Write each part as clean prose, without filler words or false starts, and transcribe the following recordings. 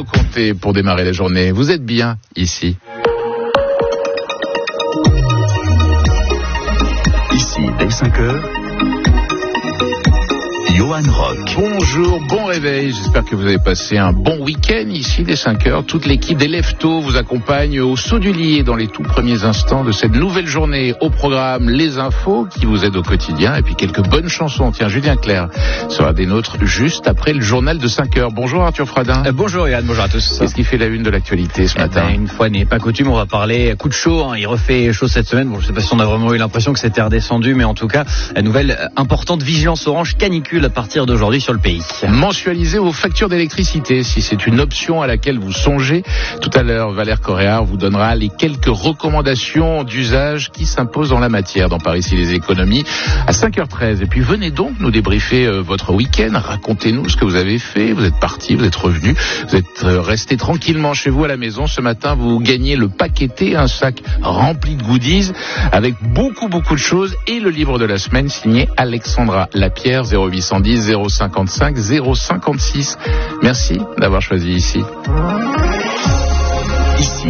Bruno Conté pour démarrer la journée. Vous êtes bien ici. Ici, dès 5h, Johan Rock. Bonjour, bon réveil. J'espère que vous avez passé un bon week-end ici dès 5h. Toute l'équipe des Leftos vous accompagne au saut du lit dans les tout premiers instants de cette nouvelle journée. Au programme, les infos qui vous aident au quotidien et puis quelques bonnes chansons. Tiens, Julien Clerc sera des nôtres juste après le journal de 5h. Bonjour Arthur Fradin. Bonjour Yann, bonjour à tous. Qu'est-ce qui fait la une de l'actualité ce matin? Une fois n'est pas coutume, on va parler coup de chaud. Il refait chaud cette semaine. Bon, je ne sais pas si on a vraiment eu l'impression que c'était redescendu, mais en tout cas, la nouvelle importante vigilance orange canicule à partir d'aujourd'hui sur le pays. Mensualisez vos factures d'électricité si c'est une option à laquelle vous songez. Tout à l'heure, Valère Coréard vous donnera les quelques recommandations d'usage qui s'imposent dans la matière dans Par ici les économies à 5h13. Et puis venez donc nous débriefer votre week-end. Racontez-nous ce que vous avez fait. Vous êtes parti, vous êtes revenu, vous êtes resté tranquillement chez vous à la maison. Ce matin, vous gagnez le paqueté, un sac rempli de goodies avec beaucoup de choses et le livre de la semaine signé Alexandra Lapierre, 0810 055 056. Merci d'avoir choisi ici. Ici.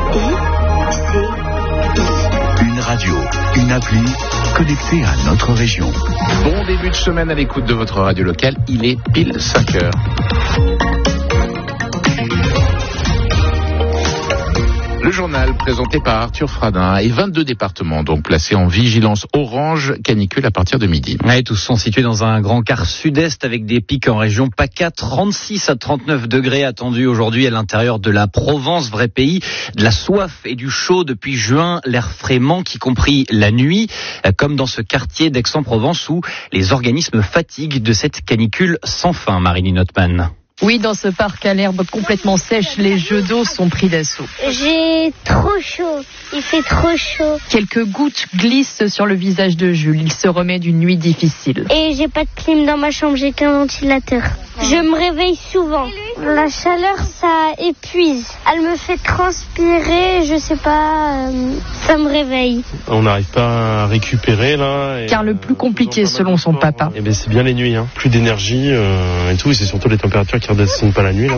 Une radio, une appli connectée à notre région. Bon début de semaine à l'écoute de votre radio locale. Il est pile 5h. Le journal présenté par Arthur Fradin et 22 départements donc placés en vigilance orange canicule à partir de midi. Ouais, tous sont situés dans un grand quart sud-est avec des pics en région PACA. 36 à 39 degrés attendus aujourd'hui à l'intérieur de la Provence, vrai pays de la soif et du chaud depuis juin. L'air frais manque, y compris la nuit, comme dans ce quartier d'Aix-en-Provence où les organismes fatiguent de cette canicule sans fin. Marilyn Notman. Oui, dans ce parc à l'herbe complètement sèche, les jeux d'eau sont pris d'assaut. J'ai trop chaud, il fait trop chaud. Quelques gouttes glissent sur le visage de Jules, il se remet d'une nuit difficile. Et j'ai pas de clim dans ma chambre, j'ai qu'un ventilateur. Je me réveille souvent. La chaleur, ça épuise. Elle me fait transpirer, je sais pas, ça me réveille. On n'arrive pas à récupérer là. Car le plus compliqué selon son papa. Et c'est bien les nuits, plus d'énergie et tout, et c'est surtout les températures qui redescendent pas la nuit là.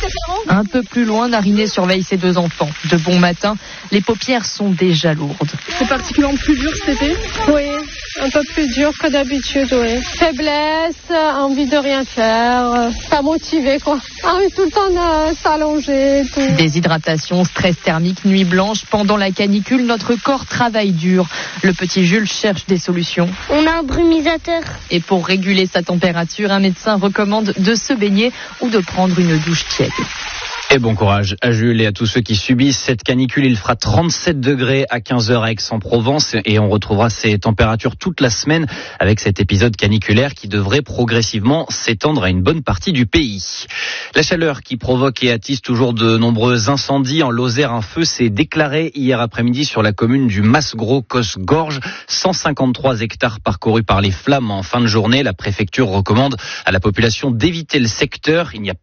Un peu plus loin, Nariné surveille ses deux enfants. De bon matin, les paupières sont déjà lourdes. C'est particulièrement plus dur cet été? Oui, un peu plus dur que d'habitude, oui. Faiblesse, envie de rien faire, pas motivé quoi. Envie tout le temps de s'allonger, tout. Déshydratation, stress thermique, nuit blanche. Pendant la canicule, notre corps travaille dur. Le petit Jules cherche des solutions. On a un brumisateur. Et pour réguler sa température, un médecin recommande de se baigner ou de prendre une douche tiède. Et bon courage à Jules et à tous ceux qui subissent cette canicule. Il fera 37 degrés à 15h à Aix-en-Provence et on retrouvera ces températures toute la semaine avec cet épisode caniculaire qui devrait progressivement s'étendre à une bonne partie du pays. La chaleur qui provoque et attise toujours de nombreux incendies. En Lozère, un feu s'est déclaré hier après-midi sur la commune du Mas-Gros-Cos-Gorge. 153 hectares parcourus par les flammes en fin de journée. La préfecture recommande à la population d'éviter le secteur. Il n'y a